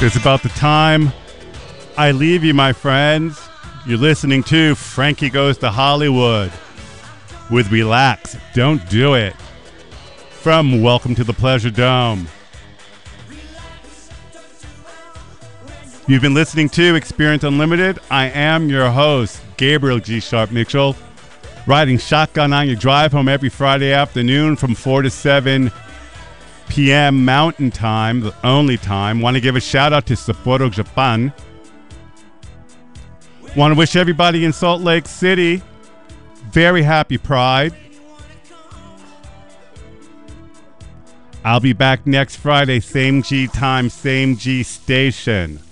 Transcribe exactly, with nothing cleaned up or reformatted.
It's about the time I leave you, my friends. You're listening to Frankie Goes to Hollywood with Relax, Don't Do It from Welcome to the Pleasure Dome. You've been listening to Experience Unlimited. I am your host, Gabriel G. Sharp Mitchell, riding shotgun on your drive home every Friday afternoon from four to seven p.m. Mountain Time, the only time. Want to give a shout out to Sapporo, Japan. Want to wish everybody in Salt Lake City very happy Pride. I'll be back next Friday, same G time, same G station.